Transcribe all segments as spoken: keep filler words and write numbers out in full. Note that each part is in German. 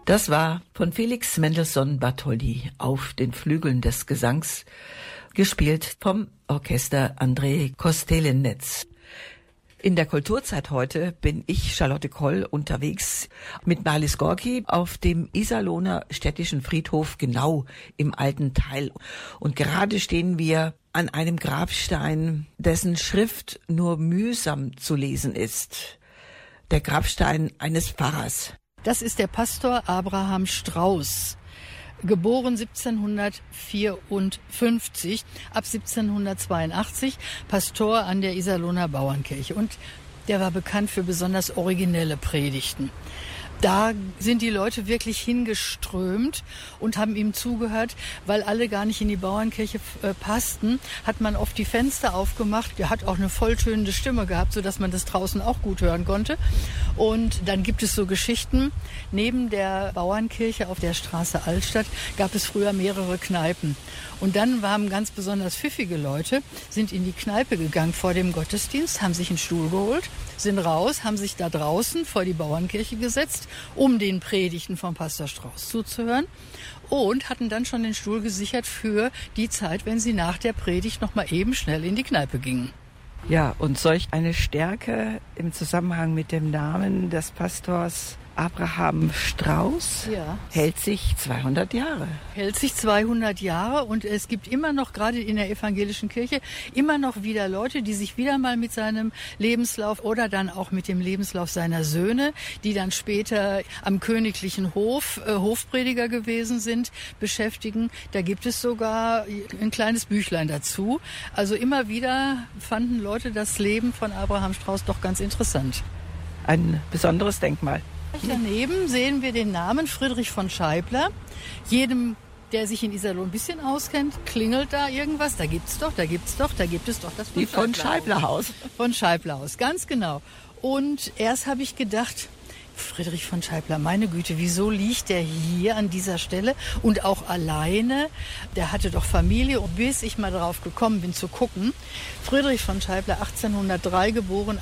Das war von Felix Mendelssohn Bartholdy auf den Flügeln des Gesangs, gespielt vom Orchester Andrei Kostelenetz. In der Kulturzeit heute bin ich, Charlotte Koll, unterwegs mit Marlies Gorki auf dem Iserlohner städtischen Friedhof, genau im alten Teil. Und gerade stehen wir an einem Grabstein, dessen Schrift nur mühsam zu lesen ist. Der Grabstein eines Pfarrers. Das ist der Pastor Abraham Strauß, geboren siebzehnhundertvierundfünfzig, ab siebzehnhundertzweiundachtzig, Pastor an der Iserlohner Bauernkirche. Und der war bekannt für besonders originelle Predigten. Da sind die Leute wirklich hingeströmt und haben ihm zugehört, weil alle gar nicht in die Bauernkirche äh, passten, hat man oft die Fenster aufgemacht. Der hat auch eine volltönende Stimme gehabt, sodass man das draußen auch gut hören konnte. Und dann gibt es so Geschichten. Neben der Bauernkirche auf der Straße Altstadt gab es früher mehrere Kneipen. Und dann waren ganz besonders pfiffige Leute, sind in die Kneipe gegangen vor dem Gottesdienst, haben sich einen Stuhl geholt, sind raus, haben sich da draußen vor die Bauernkirche gesetzt, um den Predigten vom Pastor Strauß zuzuhören und hatten dann schon den Stuhl gesichert für die Zeit, wenn sie nach der Predigt noch mal eben schnell in die Kneipe gingen. Ja, und solch eine Stärke im Zusammenhang mit dem Namen des Pastors Abraham Strauß, ja, hält sich zweihundert Jahre. Hält sich zweihundert Jahre und es gibt immer noch, gerade in der evangelischen Kirche, immer noch wieder Leute, die sich wieder mal mit seinem Lebenslauf oder dann auch mit dem Lebenslauf seiner Söhne, die dann später am königlichen Hof äh, Hofprediger gewesen sind, beschäftigen. Da gibt es sogar ein kleines Büchlein dazu. Also immer wieder fanden Leute das Leben von Abraham Strauß doch ganz interessant. Ein besonderes Denkmal. Daneben sehen wir den Namen Friedrich von Scheibler. Jedem, der sich in Iserlohn ein bisschen auskennt, klingelt da irgendwas. Da gibt's doch, da gibt's doch, da gibt es doch das von Die von Scheiblerhaus. Von Scheiblerhaus, ganz genau. Und erst habe ich gedacht, Friedrich von Scheibler, meine Güte, wieso liegt der hier an dieser Stelle und auch alleine? Der hatte doch Familie, bis ich mal drauf gekommen bin zu gucken. Friedrich von Scheibler, achtzehnhundertdrei geboren,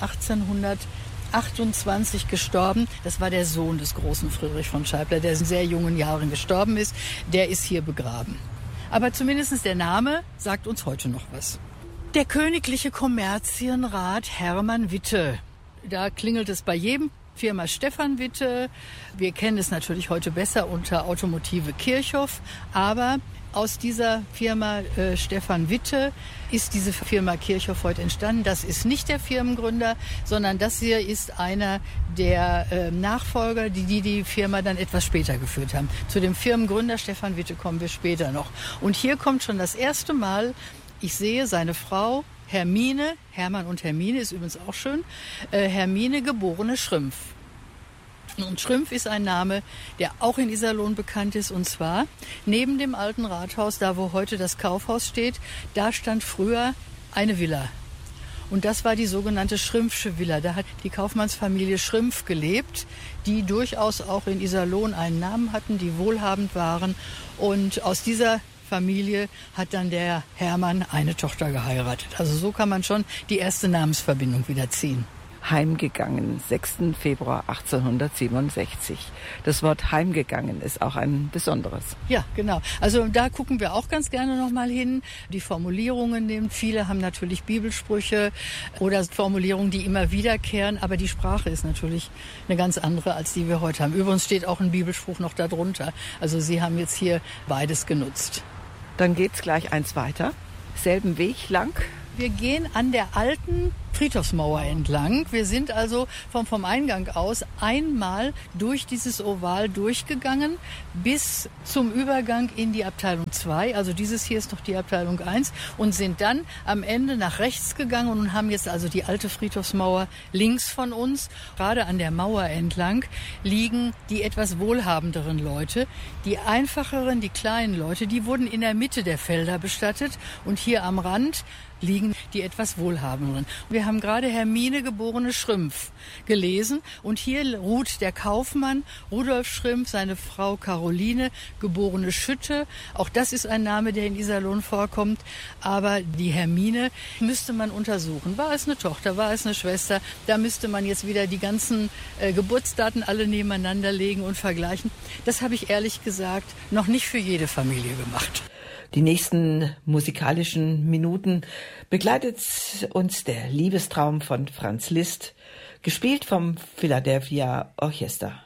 achtzehnhundertachtundzwanzig gestorben. Das war der Sohn des großen Friedrich von Scheibler, der in sehr jungen Jahren gestorben ist. Der ist hier begraben. Aber zumindest der Name sagt uns heute noch was. Der königliche Kommerzienrat Hermann Witte. Da klingelt es bei jedem. Firma Stefan Witte. Wir kennen es natürlich heute besser unter Automotive Kirchhoff, aber aus dieser Firma äh, Stefan Witte ist diese Firma Kirchhoff heute entstanden. Das ist nicht der Firmengründer, sondern das hier ist einer der äh, Nachfolger, die, die die Firma dann etwas später geführt haben. Zu dem Firmengründer Stefan Witte kommen wir später noch. Und hier kommt schon das erste Mal, ich sehe seine Frau Hermine, Hermann und Hermine ist übrigens auch schön, äh, Hermine geborene Schrümpf. Und Schrümpf ist ein Name, der auch in Iserlohn bekannt ist. Und zwar neben dem alten Rathaus, da wo heute das Kaufhaus steht, da stand früher eine Villa. Und das war die sogenannte Schrümpfsche Villa. Da hat die Kaufmannsfamilie Schrümpf gelebt, die durchaus auch in Iserlohn einen Namen hatten, die wohlhabend waren. Und aus dieser Familie hat dann der Hermann eine Tochter geheiratet. Also so kann man schon die erste Namensverbindung wieder ziehen. Heimgegangen, sechsten Februar achtzehnhundertsiebenundsechzig. Das Wort heimgegangen ist auch ein besonderes. Ja, genau. Also da gucken wir auch ganz gerne noch mal hin. Die Formulierungen nehmen. Viele haben natürlich Bibelsprüche oder Formulierungen, die immer wiederkehren. Aber die Sprache ist natürlich eine ganz andere, als die wir heute haben. Übrigens steht auch ein Bibelspruch noch darunter. Also Sie haben jetzt hier beides genutzt. Dann geht's gleich eins weiter. Selben Weg lang. Wir gehen an der alten Friedhofsmauer entlang. Wir sind also vom, vom Eingang aus einmal durch dieses Oval durchgegangen bis zum Übergang in die Abteilung zwei. Also dieses hier ist doch die Abteilung eins und sind dann am Ende nach rechts gegangen und haben jetzt also die alte Friedhofsmauer links von uns. Gerade an der Mauer entlang liegen die etwas wohlhabenderen Leute. Die einfacheren, die kleinen Leute, die wurden in der Mitte der Felder bestattet und hier am Rand liegen die etwas wohlhabenderen. Wir wir haben gerade Hermine geborene Schrümpf gelesen und hier ruht der Kaufmann Rudolf Schrümpf, seine Frau Caroline, geborene Schütte. Auch das ist ein Name, der in Iserlohn vorkommt. Aber die Hermine müsste man untersuchen. War es eine Tochter, war es eine Schwester? Da müsste man jetzt wieder die ganzen äh, Geburtsdaten alle nebeneinander legen und vergleichen. Das habe ich ehrlich gesagt noch nicht für jede Familie gemacht. Die nächsten musikalischen Minuten begleitet uns der Liebestraum von Franz Liszt, gespielt vom Philadelphia Orchester.